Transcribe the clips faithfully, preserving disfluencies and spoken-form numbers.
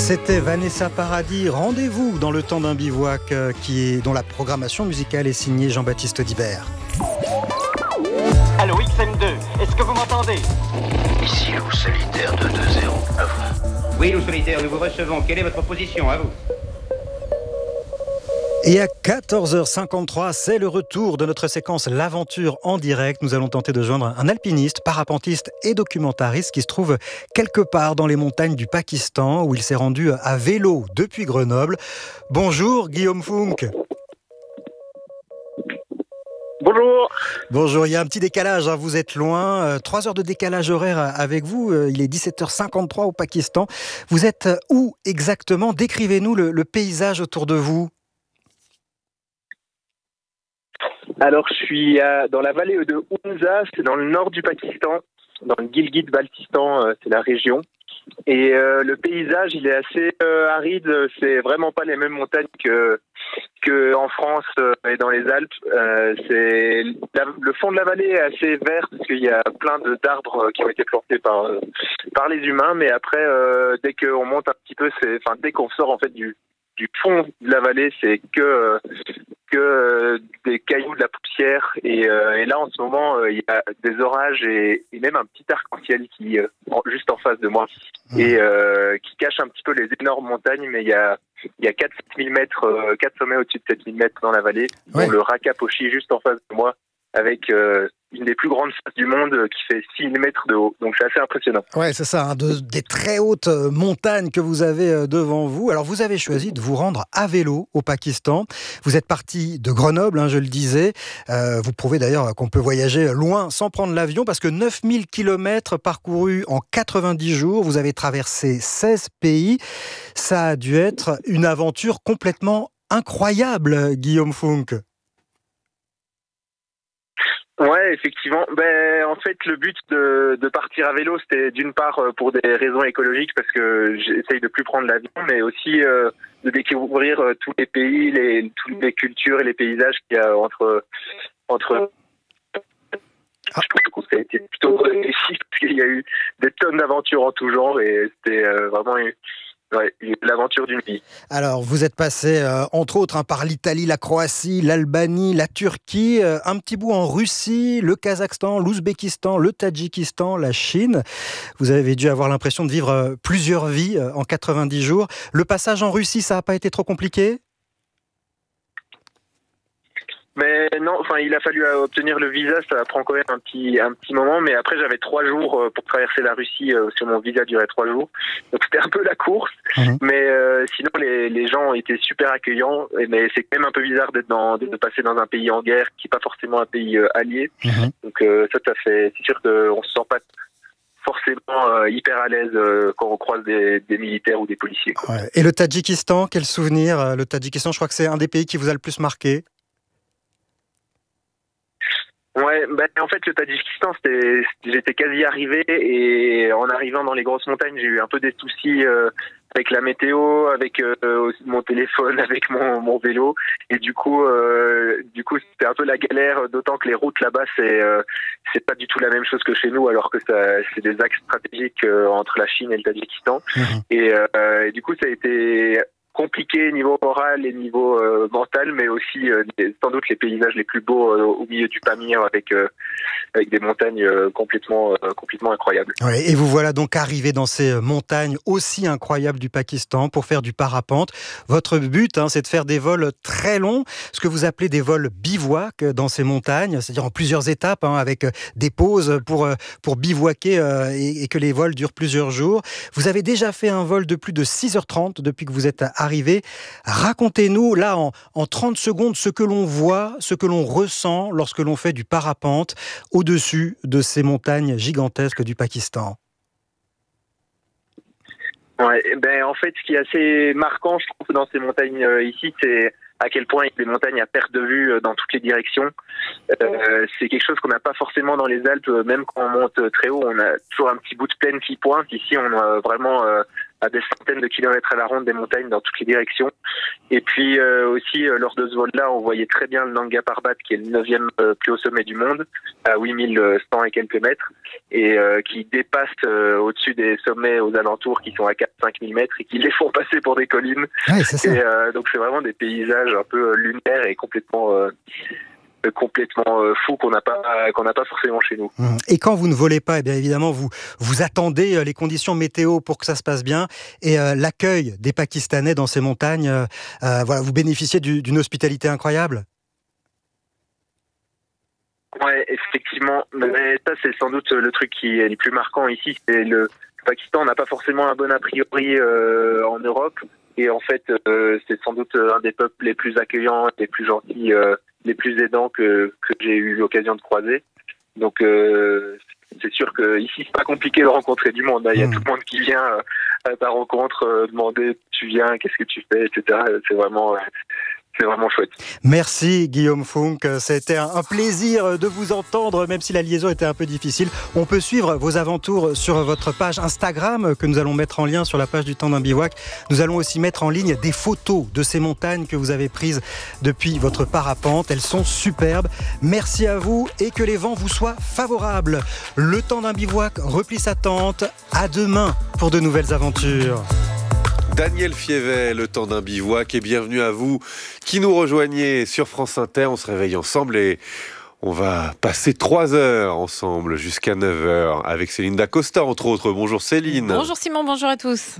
C'était Vanessa Paradis, Rendez-vous dans le temps d'un bivouac, euh, qui est, dont la programmation musicale est signée Jean-Baptiste Dibert. Allô, X M deux, est-ce que vous m'entendez? Ici, Loup Solitaire deux deux zéro, à vous. Oui, Loup Solitaire, nous vous recevons. Quelle est votre position, à vous? Et à quatorze heures cinquante-trois, c'est le retour de notre séquence L'Aventure en direct. Nous allons tenter de joindre un alpiniste, parapentiste et documentariste qui se trouve quelque part dans les montagnes du Pakistan, où il s'est rendu à vélo depuis Grenoble. Bonjour Guillaume Funk. Bonjour. Bonjour, il y a un petit décalage, hein, vous êtes loin, euh, trois heures de décalage horaire avec vous, euh, il est dix-sept heures cinquante-trois au Pakistan. Vous êtes où exactement? Décrivez-nous le, le paysage autour de vous. Alors, je suis à, dans la vallée de Hunza, c'est dans le nord du Pakistan, dans le Gilgit-Baltistan, euh, c'est la région. Et euh, le paysage, il est assez euh, aride, c'est vraiment pas les mêmes montagnes que, que en France euh, et dans les Alpes. Euh, c'est la, le fond de la vallée est assez vert parce qu'il y a plein de, d'arbres qui ont été plantés par, euh, par les humains, mais après, euh, dès qu'on monte un petit peu, c'est, enfin, dès qu'on sort en fait du, du fond de la vallée, c'est que... Euh, que euh, des cailloux, de la poussière, et, euh, et là en ce moment euh, il y a des orages et, et même un petit arc-en-ciel qui euh, en, juste en face de moi et euh, qui cache un petit peu les énormes montagnes, mais il y a il y a quatre mille mètres, euh, quatre sommets au-dessus de sept mille mètres dans la vallée, ouais. Dont le Raka Pochi juste en face de moi, avec euh, une des plus grandes faces du monde euh, qui fait six mille mètres de haut. Donc c'est assez impressionnant. Ouais, c'est ça, hein, de, des très hautes montagnes que vous avez euh, devant vous. Alors vous avez choisi de vous rendre à vélo au Pakistan. Vous êtes parti de Grenoble, hein, je le disais. Euh, vous prouvez d'ailleurs qu'on peut voyager loin sans prendre l'avion, parce que neuf mille kilomètres parcourus en quatre-vingt-dix jours. Vous avez traversé seize pays. Ça a dû être une aventure complètement incroyable, Guillaume Funk. Ouais, effectivement. Ben, en fait, le but de, de partir à vélo, c'était d'une part pour des raisons écologiques, parce que j'essaye de plus prendre l'avion, mais aussi euh, de découvrir euh, tous les pays, les, toutes les cultures et les paysages qu'il y a entre... entre... Ah. Je trouve que ça a été plutôt réussi, parce qu'il y a eu des tonnes d'aventures en tout genre, et c'était euh, vraiment... Une... Ouais, l'aventure d'une vie. Alors, vous êtes passé, euh, entre autres, hein, par l'Italie, la Croatie, l'Albanie, la Turquie, euh, un petit bout en Russie, le Kazakhstan, l'Ouzbékistan, le Tadjikistan, la Chine. Vous avez dû avoir l'impression de vivre euh, plusieurs vies euh, en quatre-vingt-dix jours. Le passage en Russie, ça n'a pas été trop compliqué ? Mais non, enfin, il a fallu obtenir le visa, ça prend quand même un petit, un petit moment, mais après j'avais trois jours pour traverser la Russie, euh, sur mon visa durait trois jours, donc c'était un peu la course, mmh. mais euh, sinon les, les gens ont été super accueillants, mais c'est quand même un peu bizarre d'être dans, de passer dans un pays en guerre qui n'est pas forcément un pays euh, allié, mmh. donc euh, ça, ça fait, c'est sûr qu'on se sent pas forcément euh, hyper à l'aise euh, quand on croise des, des militaires ou des policiers. Ouais. Et le Tadjikistan, quel souvenir? Le Tadjikistan, je crois que c'est un des pays qui vous a le plus marqué. Ouais, ben en fait le Tadjikistan, c'était, j'étais quasi arrivé, et en arrivant dans les grosses montagnes, j'ai eu un peu des soucis euh, avec la météo, avec euh, mon téléphone, avec mon, mon vélo, et du coup, euh, du coup c'était un peu la galère, d'autant que les routes là-bas c'est euh, c'est pas du tout la même chose que chez nous, alors que ça, c'est des axes stratégiques euh, entre la Chine et le Tadjikistan, mmh. et, euh, et du coup ça a été compliqué niveau moral et niveau euh, mental, mais aussi euh, sans doute les paysages les plus beaux euh, au milieu du Pamir, avec euh, avec des montagnes euh, complètement euh, complètement incroyables. Ouais, et vous voilà donc arrivé dans ces montagnes aussi incroyables du Pakistan pour faire du parapente. Votre but, hein, c'est de faire des vols très longs, ce que vous appelez des vols bivouac dans ces montagnes, c'est-à-dire en plusieurs étapes, hein, avec des pauses pour pour bivouaquer euh, et, et que les vols durent plusieurs jours. Vous avez déjà fait un vol de plus de six heures trente depuis que vous êtes arrivé. Racontez-nous, là, en, en trente secondes, ce que l'on voit, ce que l'on ressent lorsque l'on fait du parapente au-dessus de ces montagnes gigantesques du Pakistan. Ouais, ben en fait, ce qui est assez marquant, je trouve, dans ces montagnes euh, ici, c'est à quel point il y a des montagnes à perte de vue euh, dans toutes les directions. Euh, c'est quelque chose qu'on n'a pas forcément dans les Alpes, même quand on monte très haut, on a toujours un petit bout de plaine qui pointe. Ici, on a vraiment euh, à des centaines de kilomètres à la ronde des montagnes dans toutes les directions. Et puis euh, aussi, euh, lors de ce vol-là, on voyait très bien le Nanga Parbat, qui est le neuvième euh, plus haut sommet du monde, à huit mille cent et quelques mètres, et euh, qui dépasse euh, au-dessus des sommets aux alentours qui sont à quatre à cinq mille mètres et qui les font passer pour des collines. Ouais, c'est ça. Et euh, donc c'est vraiment des paysages un peu lunaires et complètement... Euh, complètement euh, fou qu'on n'a pas qu'on n'a pas forcément chez nous. Et quand vous ne volez pas, eh bien évidemment vous vous attendez les conditions météo pour que ça se passe bien, et euh, l'accueil des Pakistanais dans ces montagnes, euh, euh, voilà, vous bénéficiez du, d'une hospitalité incroyable. Ouais, effectivement, mais ça c'est sans doute le truc qui est le plus marquant ici, c'est le, le Pakistan n'a pas forcément un bon a priori euh, en Europe, et en fait euh, c'est sans doute un des peuples les plus accueillants, les plus gentils, euh, les plus aidants que, que j'ai eu l'occasion de croiser. Donc euh, c'est sûr que ici c'est pas compliqué de rencontrer du monde. Il y a mmh. tout le monde qui vient à ta rencontre euh, demander tu viens, qu'est-ce que tu fais, et cetera. C'est vraiment euh, c'est vraiment chouette. Merci Guillaume Funk, c'était un plaisir de vous entendre, même si la liaison était un peu difficile. On peut suivre vos aventures sur votre page Instagram que nous allons mettre en lien sur la page du Temps d'un bivouac. Nous allons aussi mettre en ligne des photos de ces montagnes que vous avez prises depuis votre parapente. Elles sont superbes. Merci à vous et que les vents vous soient favorables. Le Temps d'un bivouac replie sa tente. À demain pour de nouvelles aventures. Daniel Fievel, le Temps d'un bivouac, et bienvenue à vous qui nous rejoignez sur France Inter. On se réveille ensemble et on va passer trois heures ensemble jusqu'à neuf heures avec Céline Dacosta, entre autres. Bonjour Céline. Bonjour Simon, bonjour à tous.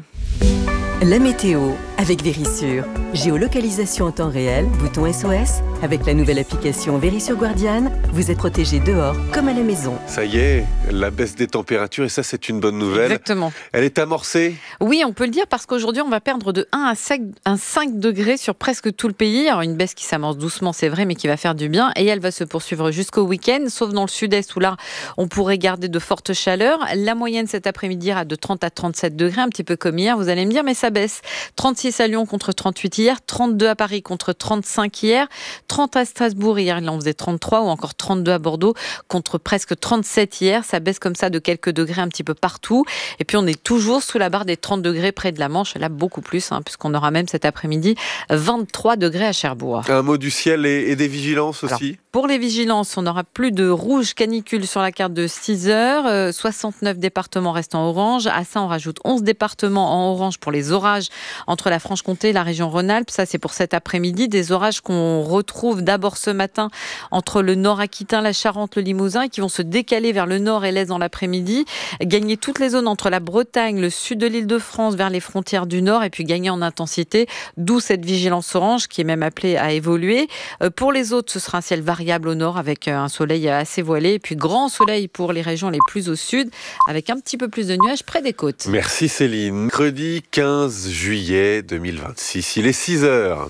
La météo avec Vérissure. Géolocalisation en temps réel, bouton S O S. Avec la nouvelle application Vérissure Guardian, vous êtes protégé dehors comme à la maison. Ça y est, la baisse des températures, et ça c'est une bonne nouvelle. Exactement. Elle est amorcée ? Oui, on peut le dire parce qu'aujourd'hui on va perdre de un à cinq degrés sur presque tout le pays. Alors une baisse qui s'amorce doucement, c'est vrai, mais qui va faire du bien. Et elle va se poursuivre jusqu'au week-end, sauf dans le sud-est où là on pourrait garder de fortes chaleurs. La moyenne cet après-midi ira de trente à trente-sept degrés, un petit peu comme hier. Vous allez me dire, mais ça baisse. trente-six à Lyon contre trente-huit hier, trente-deux à Paris contre trente-cinq hier, trente à Strasbourg hier, il en faisait trente-trois, ou encore trente-deux à Bordeaux contre presque trente-sept hier. Ça baisse comme ça de quelques degrés un petit peu partout. Et puis on est toujours sous la barre des trente degrés près de la Manche, là beaucoup plus, hein, puisqu'on aura même cet après-midi vingt-trois degrés à Cherbourg. Un mot du ciel et, et des vigilances aussi. Alors, pour les vigilances, on n'aura plus de rouge canicule sur la carte de six heures, euh, soixante-neuf départements restent en orange. À ça, on rajoute onze départements en orange pour les orages entre la Franche-Comté et la région Rhône-Alpes. Ça, c'est pour cet après-midi. Des orages qu'on retrouve d'abord ce matin entre le nord aquitain, la Charente, le Limousin, et qui vont se décaler vers le nord et l'est dans l'après-midi, gagner toutes les zones entre la Bretagne, le sud de l'Île-de-France, vers les frontières du nord, et puis gagner en intensité, d'où cette vigilance orange qui est même appelée à évoluer. Euh, pour les autres, ce sera un ciel variable au nord avec un soleil assez voilé, et puis grand soleil pour les régions les plus au sud, avec un petit peu plus de nuages près des côtes. Merci Céline. Mercredi quinze juillet deux mille vingt-six, il est six heures.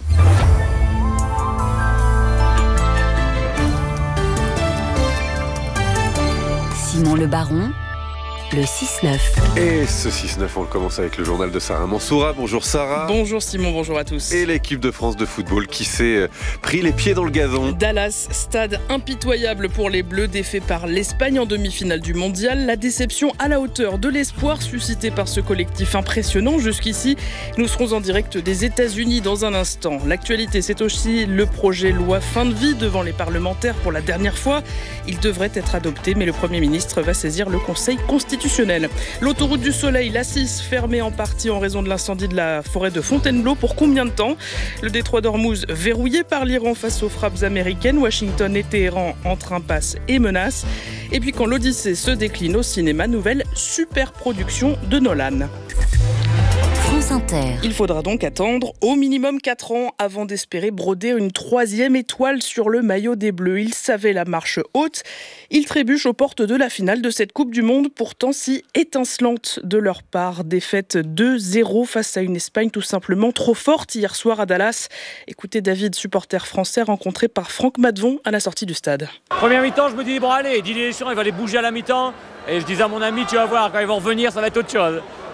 Simon Le Baron, le six neuf. Et ce six neuf, on le commence avec le journal de Sarah Mansoura. Bonjour Sarah. Bonjour Simon, bonjour à tous. Et l'équipe de France de football qui s'est pris les pieds dans le gazon. Dallas, stade impitoyable pour les Bleus, défait par l'Espagne en demi-finale du Mondial. La déception à la hauteur de l'espoir suscité par ce collectif impressionnant jusqu'ici. Nous serons en direct des États-Unis dans un instant. L'actualité, c'est aussi le projet loi fin de vie devant les parlementaires pour la dernière fois. Il devrait être adopté, mais le Premier ministre va saisir le Conseil constitutionnel. L'autoroute du Soleil, l'A six, fermée en partie en raison de l'incendie de la forêt de Fontainebleau. Pour combien de temps ? Le détroit d'Ormuz verrouillé par l'Iran face aux frappes américaines. Washington et Téhéran entre impasse et menace. Et puis quand l'Odyssée se décline au cinéma, nouvelle super production de Nolan. Inter. Il faudra donc attendre au minimum quatre ans avant d'espérer broder une troisième étoile sur le maillot des Bleus. Ils savaient la marche haute. Ils trébuchent aux portes de la finale de cette Coupe du Monde, pourtant si étincelante de leur part. Défaite deux zéro face à une Espagne tout simplement trop forte hier soir à Dallas. Écoutez David, supporter français rencontré par Franck Madvon à la sortie du stade. Première mi-temps, je me dis bon allez, Didier Deschamps, il va les bouger à la mi-temps. Et je disais à mon ami, tu vas voir, quand ils vont revenir, ça va être autre chose.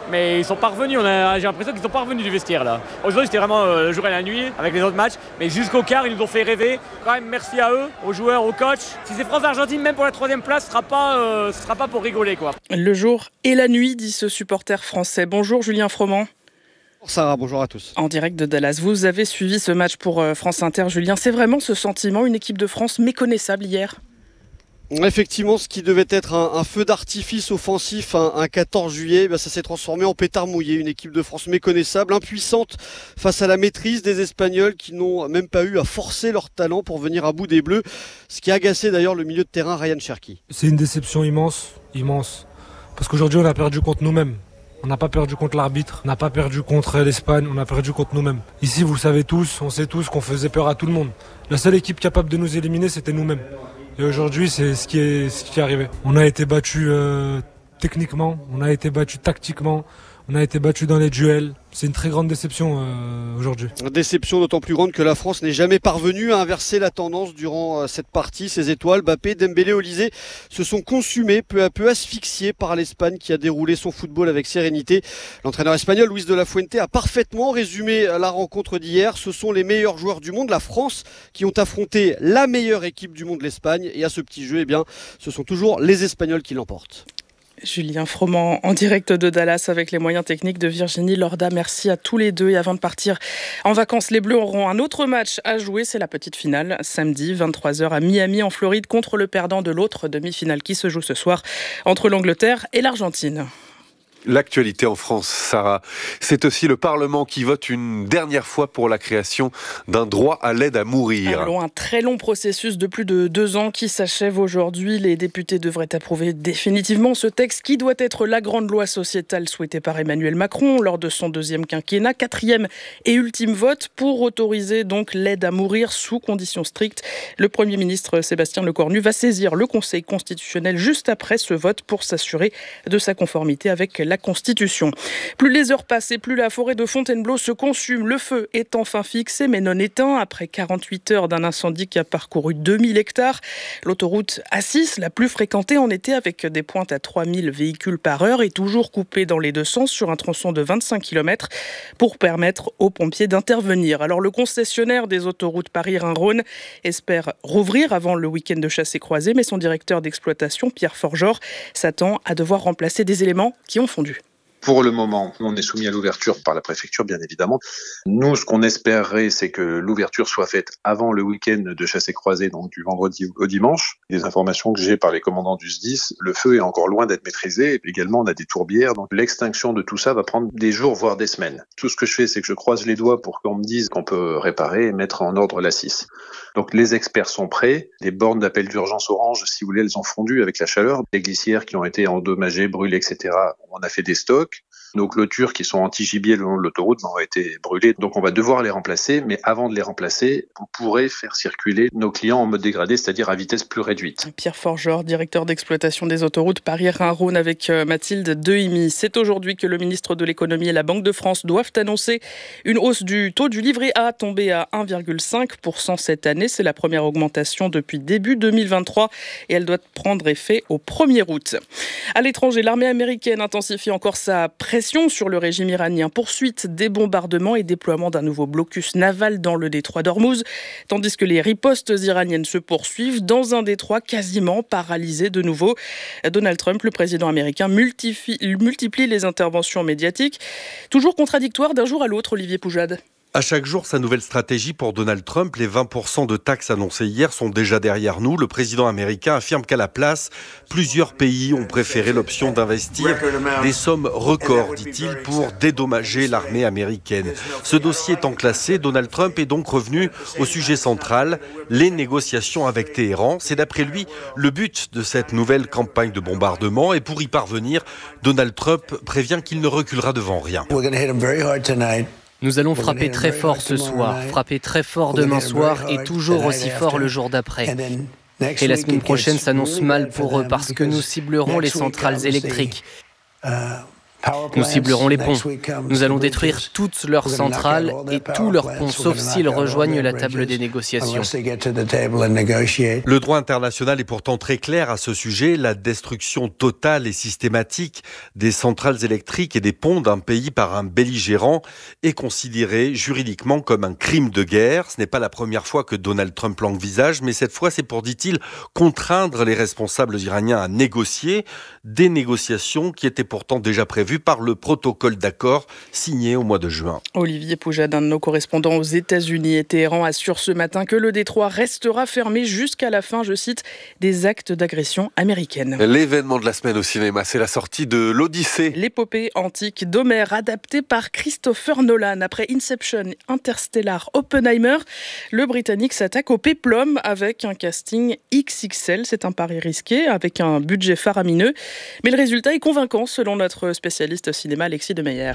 mais ils sont pas revenus. On a, j'ai l'impression qu'ils sont pas revenus du vestiaire là. Aujourd'hui c'était vraiment euh, le jour et la nuit avec les autres matchs, mais jusqu'au quart ils nous ont fait rêver. Quand même merci à eux, aux joueurs, aux coachs. Si c'est France-Argentine, même pour la troisième place, ce sera pas, euh, ce sera pas pour rigoler quoi. Le jour et la nuit, dit ce supporter français. Bonjour Julien Froment. Bonjour Sarah, bonjour à tous. En direct de Dallas, vous avez suivi ce match pour France Inter, Julien. C'est vraiment ce sentiment, une équipe de France méconnaissable hier ? Effectivement, ce qui devait être un, un feu d'artifice offensif un, un quatorze juillet, ben ça s'est transformé en pétard mouillé. Une équipe de France méconnaissable, impuissante face à la maîtrise des Espagnols qui n'ont même pas eu à forcer leur talent pour venir à bout des Bleus. Ce qui a agacé d'ailleurs le milieu de terrain Ryan Cherki. C'est une déception immense, immense. Parce qu'aujourd'hui on a perdu contre nous-mêmes. On n'a pas perdu contre l'arbitre, on n'a pas perdu contre l'Espagne, on a perdu contre nous-mêmes. Ici, vous le savez tous, on sait tous qu'on faisait peur à tout le monde. La seule équipe capable de nous éliminer, c'était nous-mêmes. Et aujourd'hui, c'est ce qui est, ce qui est arrivé. On a été battus euh, techniquement, on a été battus tactiquement, on a été battus dans les duels. C'est une très grande déception euh, aujourd'hui. Déception d'autant plus grande que la France n'est jamais parvenue à inverser la tendance durant euh, cette partie. Ses étoiles, Mbappé, Dembélé, Olysée, se sont consumés, peu à peu asphyxiés par l'Espagne qui a déroulé son football avec sérénité. L'entraîneur espagnol, Luis de la Fuente, a parfaitement résumé la rencontre d'hier. Ce sont les meilleurs joueurs du monde, la France, qui ont affronté la meilleure équipe du monde, l'Espagne. Et à ce petit jeu, eh bien, ce sont toujours les Espagnols qui l'emportent. Julien Froment en direct de Dallas avec les moyens techniques de Virginie Lorda. Merci à tous les deux. Et avant de partir en vacances, les Bleus auront un autre match à jouer. C'est la petite finale, samedi, vingt-trois heures à Miami en Floride, contre le perdant de l'autre demi-finale qui se joue ce soir entre l'Angleterre et l'Argentine. L'actualité en France, Sarah, c'est aussi le Parlement qui vote une dernière fois pour la création d'un droit à l'aide à mourir. Alors, un très long processus de plus de deux ans qui s'achève aujourd'hui. Les députés devraient approuver définitivement ce texte qui doit être la grande loi sociétale souhaitée par Emmanuel Macron lors de son deuxième quinquennat. Quatrième et ultime vote pour autoriser donc l'aide à mourir sous conditions strictes. Le Premier ministre Sébastien Lecornu va saisir le Conseil constitutionnel juste après ce vote pour s'assurer de sa conformité avec la Constitution. Plus les heures passent et plus la forêt de Fontainebleau se consume. Le feu est enfin fixé mais non éteint après quarante-huit heures d'un incendie qui a parcouru deux mille hectares. L'autoroute A six, la plus fréquentée en été avec des pointes à trois mille véhicules par heure, est toujours coupée dans les deux sens sur un tronçon de vingt-cinq kilomètres pour permettre aux pompiers d'intervenir. Alors le concessionnaire des autoroutes Paris-Rhin-Rhône espère rouvrir avant le week-end de chassé-croisé, mais son directeur d'exploitation, Pierre Forgeort, s'attend à devoir remplacer des éléments qui ont fondu. Pour le moment, on est soumis à l'ouverture par la préfecture, bien évidemment. Nous, ce qu'on espérerait, c'est que l'ouverture soit faite avant le week-end de chassé-croisé, donc du vendredi au dimanche. Les informations que j'ai par les commandants du S D I S, le feu est encore loin d'être maîtrisé. Et également, on a des tourbières, donc l'extinction de tout ça va prendre des jours, voire des semaines. Tout ce que je fais, c'est que je croise les doigts pour qu'on me dise qu'on peut réparer et mettre en ordre l'A six. Donc les experts sont prêts. Les bornes d'appel d'urgence orange, si vous voulez, elles ont fondu avec la chaleur. Les glissières qui ont été endommagées, brûlées, et cetera, on a fait des stocks. Nos clôtures qui sont anti-gibier le long de l'autoroute ont été brûlées, donc on va devoir les remplacer, mais avant de les remplacer, on pourrait faire circuler nos clients en mode dégradé, c'est-à-dire à vitesse plus réduite. Pierre Forgeort, directeur d'exploitation des autoroutes Paris-Rhin-Rhône avec Mathilde Dehimi. C'est aujourd'hui que le ministre de l'économie et la Banque de France doivent annoncer une hausse du taux du livret A tombé à un virgule cinq pour cent cette année. C'est la première augmentation depuis début deux mille vingt-trois et elle doit prendre effet au premier août. À l'étranger, l'armée américaine intensifie encore sa pression sur le régime iranien. Poursuite des bombardements et déploiement d'un nouveau blocus naval dans le détroit d'Ormuz, tandis que les ripostes iraniennes se poursuivent dans un détroit quasiment paralysé de nouveau. Donald Trump, le président américain, multiplie, multiplie les interventions médiatiques, toujours contradictoires d'un jour à l'autre, Olivier Poujade. À chaque jour, sa nouvelle stratégie pour Donald Trump. Les vingt pour cent de taxes annoncées hier sont déjà derrière nous. Le président américain affirme qu'à la place, plusieurs pays ont préféré l'option d'investir des sommes records, dit-il, pour dédommager l'armée américaine. Ce dossier étant classé, Donald Trump est donc revenu au sujet central, les négociations avec Téhéran. C'est d'après lui le but de cette nouvelle campagne de bombardement. Et pour y parvenir, Donald Trump prévient qu'il ne reculera devant rien. Nous allons frapper très fort ce soir, frapper très fort demain soir et toujours aussi fort le jour d'après. Et la semaine prochaine s'annonce mal pour eux parce que nous ciblerons les centrales électriques. Nous ciblerons les ponts. Nous allons détruire toutes leurs centrales et tous leurs ponts, sauf s'ils rejoignent la table des négociations. Le droit international est pourtant très clair à ce sujet. La destruction totale et systématique des centrales électriques et des ponts d'un pays par un belligérant est considérée juridiquement comme un crime de guerre. Ce n'est pas la première fois que Donald Trump l'envisage, mais cette fois c'est pour, dit-il, contraindre les responsables iraniens à négocier, des négociations qui étaient pourtant déjà prévues par le protocole d'accord signé au mois de juin. Olivier Poujade, un de nos correspondants aux États-Unis et Téhéran, assure ce matin que le détroit restera fermé jusqu'à la fin, je cite, des actes d'agression américaine. L'événement de la semaine au cinéma, c'est la sortie de l'Odyssée. L'épopée antique d'Homère, adaptée par Christopher Nolan. Après Inception, Interstellar, Oppenheimer, le Britannique s'attaque au péplum avec un casting X X L. C'est un pari risqué, avec un budget faramineux. Mais le résultat est convaincant, selon notre spécialiste cinéma Alexis Demeyer.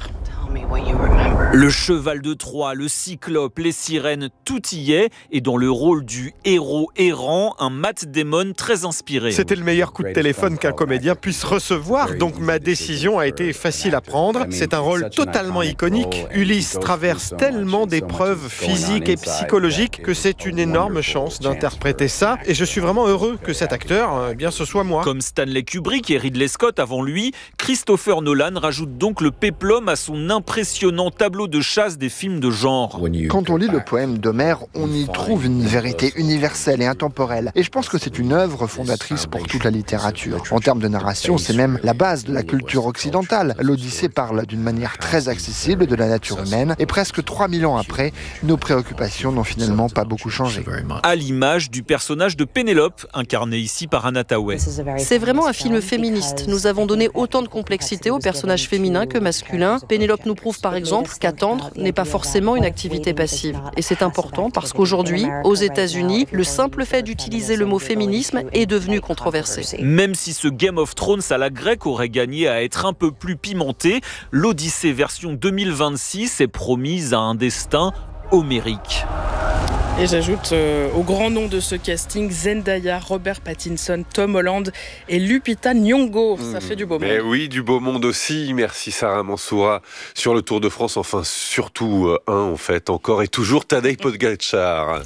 Le cheval de Troie, le cyclope, les sirènes, tout y est. Et dans le rôle du héros errant, un Matt Damon très inspiré. C'était le meilleur coup de téléphone qu'un comédien puisse recevoir, donc ma décision a été facile à prendre. C'est un rôle totalement iconique. Ulysse traverse tellement d'épreuves physiques et psychologiques que c'est une énorme chance d'interpréter ça. Et je suis vraiment heureux que cet acteur, eh bien, ce soit moi. Comme Stanley Kubrick et Ridley Scott avant lui, Christopher Nolan rajoute donc le péplum à son impressionnant tableau de chasse des films de genre. Quand on lit le poème d'Homère, on y trouve une vérité universelle et intemporelle. Et je pense que c'est une œuvre fondatrice pour toute la littérature. En termes de narration, c'est même la base de la culture occidentale. L'Odyssée parle d'une manière très accessible de la nature humaine. Et presque trois mille ans après, nos préoccupations n'ont finalement pas beaucoup changé. À l'image du personnage de Pénélope, incarné ici par Anna Thaouet. C'est vraiment un film féministe. Nous avons donné autant de complexité aux personnages féminins que masculins. Pénélope nous prouve par exemple qu'attendre n'est pas forcément une activité passive. Et c'est important parce qu'aujourd'hui, aux États-Unis, le simple fait d'utiliser le mot féminisme est devenu controversé. Même si ce Game of Thrones à la grecque aurait gagné à être un peu plus pimenté, l'Odyssée version deux mille vingt-six est promise à un destin homérique. Et j'ajoute euh, au grand nom de ce casting Zendaya, Robert Pattinson, Tom Holland et Lupita Nyong'o. Ça mmh, fait du beau monde. Mais oui, du beau monde aussi. Merci Sarah Mansoura sur le Tour de France. Enfin, surtout euh, un en fait, encore et toujours Tadej Pogačar.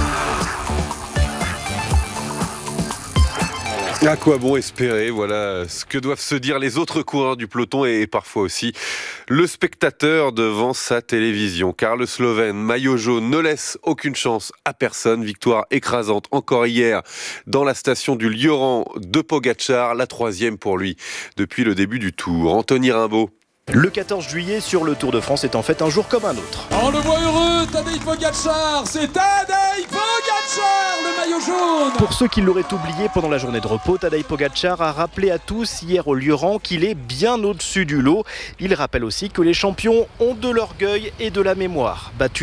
À quoi bon espérer, voilà ce que doivent se dire les autres coureurs du peloton et parfois aussi le spectateur devant sa télévision. Car le Slovène maillot jaune ne laisse aucune chance à personne. Victoire écrasante encore hier dans la station du Lioran de Pogačar, la troisième pour lui depuis le début du Tour. Anthony Rimbaud. Le quatorze juillet sur le Tour de France est en fait un jour comme un autre. On le voit heureux, Tadej Pogačar, c'est Tadej Pogačar, le maillot jaune. Pour ceux qui l'auraient oublié pendant la journée de repos, Tadej Pogačar a rappelé à tous hier au Lioran qu'il est bien au-dessus du lot. Il rappelle aussi que les champions ont de l'orgueil et de la mémoire. Battu